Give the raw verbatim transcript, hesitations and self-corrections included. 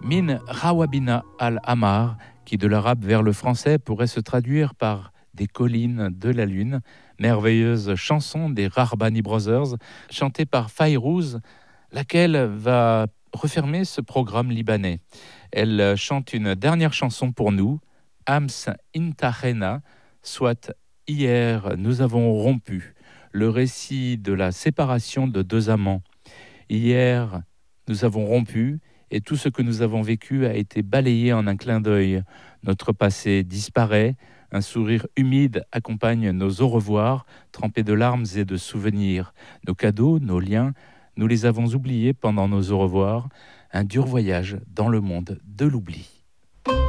Min Rawabina al-Amar, qui de l'arabe vers le français pourrait se traduire par des collines de la lune, merveilleuse chanson des Rarbani Brothers, chantée par Fayrouz, laquelle va refermer ce programme libanais. Elle chante une dernière chanson pour nous, Ams Intahena, soit Hier nous avons rompu, le récit de la séparation de deux amants. Hier nous avons rompu, et tout ce que nous avons vécu a été balayé en un clin d'œil. Notre passé disparaît, un sourire humide accompagne nos au revoir, trempés de larmes et de souvenirs. Nos cadeaux, nos liens, nous les avons oubliés pendant nos au revoir. Un dur voyage dans le monde de l'oubli.